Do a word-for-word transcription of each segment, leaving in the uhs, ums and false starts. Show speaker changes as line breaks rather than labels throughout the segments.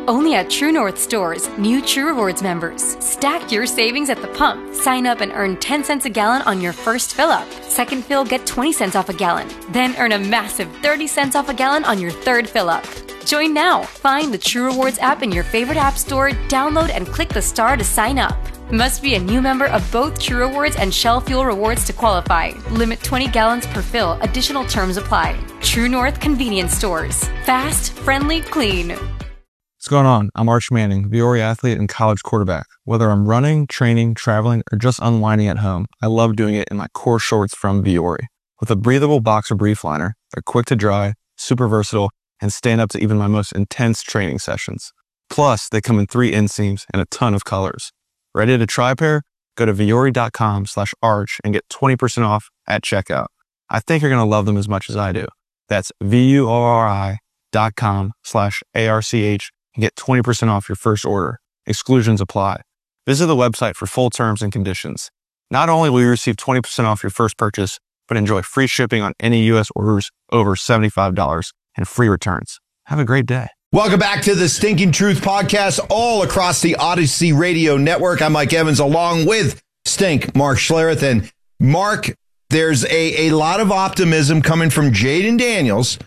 Only at True North stores, new True Rewards members. Stack your savings at the pump. Sign up and earn ten cents a gallon on your first fill up. Second fill, get twenty cents off a gallon. Then earn a massive thirty cents off a gallon on your third fill up. Join now. Find the True Rewards app in your favorite app store, download and click the star to sign up. Must be a new member of both True Rewards and Shell Fuel Rewards to qualify. Limit twenty gallons per fill. Additional terms apply. True North Convenience Stores. Fast, friendly, clean.
What's going on? I'm Arch Manning, Vuori athlete and college quarterback. Whether I'm running, training, traveling, or just unwinding at home, I love doing it in my core shorts from Vuori. With a breathable boxer brief liner, they're quick to dry, super versatile, and stand up to even my most intense training sessions. Plus, they come in three inseams and a ton of colors. Ready to try a pair? Go to vuori.com slash arch and get twenty percent off at checkout. I think you're going to love them as much as I do. That's V-U-O-R-I dot com slash A-R-C-H and get twenty percent off your first order. Exclusions apply. Visit the website for full terms and conditions. Not only will you receive twenty percent off your first purchase, but enjoy free shipping on any U S orders over seventy-five dollars and free returns. Have a great day.
Welcome back to the Stinking Truth Podcast all across the Odyssey Radio Network. I'm Mike Evans along with Stink, Mark Schlereth. And Mark, there's a, a lot of optimism coming from Jayden Daniels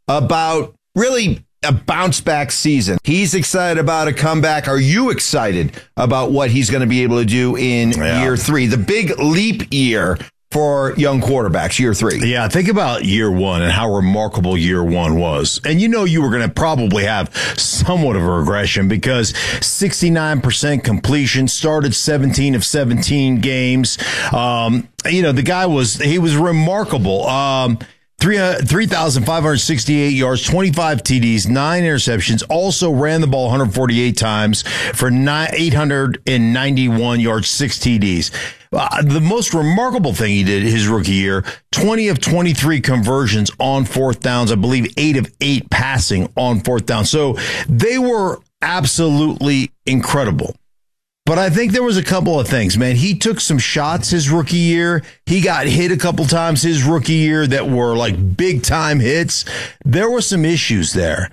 about really a bounce back season. He's excited about a comeback. Are you excited about what he's going to be able to do in yeah. year three? The big leap year for young quarterbacks, year three.
Yeah, think about year one and how remarkable year one was. And you know you were going to probably have somewhat of a regression because sixty-nine percent completion, started seventeen of seventeen games. Um, you know, the guy was, he was remarkable. Um, three thousand five hundred sixty-eight yards, twenty-five T Ds, nine interceptions, also ran the ball one hundred forty-eight times for eight hundred ninety-one yards, six T Ds. Uh, the most remarkable thing he did his rookie year, twenty of twenty-three conversions on fourth downs, I believe eight of eight passing on fourth down. So they were absolutely incredible. But I think there was a couple of things, man. He took some shots his rookie year. He got hit a couple times his rookie year that were like big time hits. There were some issues there.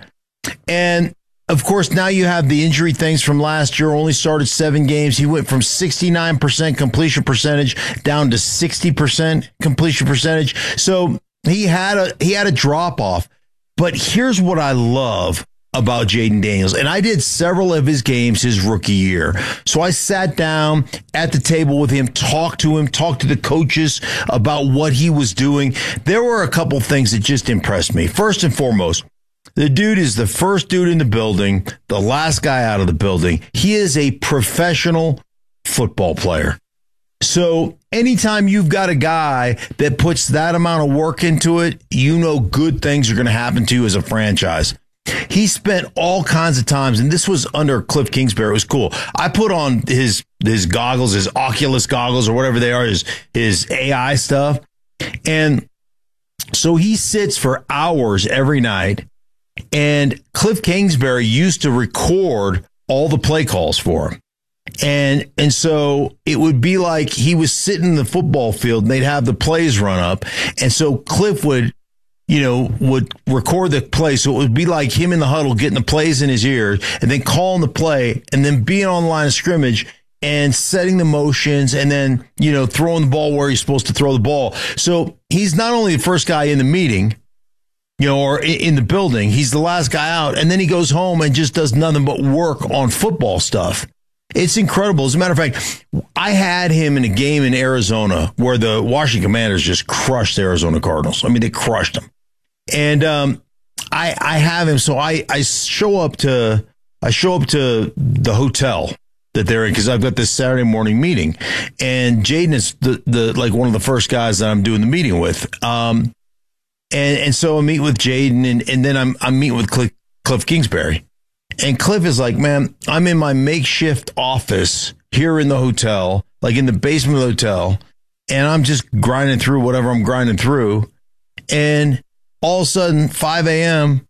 And of course, now you have the injury things from last year. Only started seven games. He went from sixty-nine percent completion percentage down to sixty percent completion percentage. So he had a, he had a drop off. But here's what I love about Jayden Daniels. And I did several of his games his rookie year. So I sat down at the table with him, talked to him, talked to the coaches about what he was doing. There were a couple things that just impressed me. First and foremost, the dude is the first dude in the building, the last guy out of the building. He is a professional football player. So anytime you've got a guy that puts that amount of work into it, you know good things are going to happen to you as a franchise. He spent all kinds of times, and this was under Cliff Kingsbury. It was cool. I put on his his goggles, his Oculus goggles, or whatever they are, his his A I stuff. And so he sits for hours every night. And Cliff Kingsbury used to record all the play calls for him. And and so it would be like he was sitting in the football field and they'd have the plays run up. And so Cliff would, you know, would record the play. So it would be like him in the huddle getting the plays in his ears and then calling the play and then being on the line of scrimmage and setting the motions and then, you know, throwing the ball where he's supposed to throw the ball. So he's not only the first guy in the meeting, you know, or in the building, he's the last guy out. And then he goes home and just does nothing but work on football stuff. It's incredible. As a matter of fact, I had him in a game in Arizona where the Washington Commanders just crushed the Arizona Cardinals. I mean, they crushed them. And um, I, I have him. So I, I show up to I show up to the hotel that they're in because I've got this Saturday morning meeting. And Jayden is the, the like one of the first guys that I'm doing the meeting with. Um, And and so I meet with Jayden, and, and then I'm I'm meeting with Cliff, Cliff Kingsbury. And Cliff is like, man, I'm in my makeshift office here in the hotel, like in the basement of the hotel, and I'm just grinding through whatever I'm grinding through. And all of a sudden, five a.m.,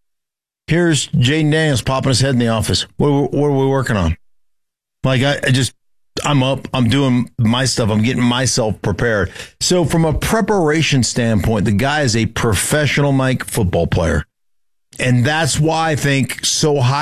here's Jayden Daniels popping his head in the office. What, what are we working on? Like, I, I just... I'm up, I'm doing my stuff, I'm getting myself prepared. So from a preparation standpoint, the guy is a professional Mike football player. And that's why I think so high.